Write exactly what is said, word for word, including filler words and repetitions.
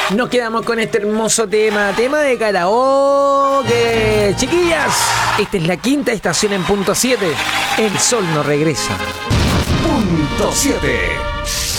Nos quedamos con este hermoso tema, tema de karaoke. Chiquillas, esta es la quinta estación en punto siete. El sol no regresa. Punto siete.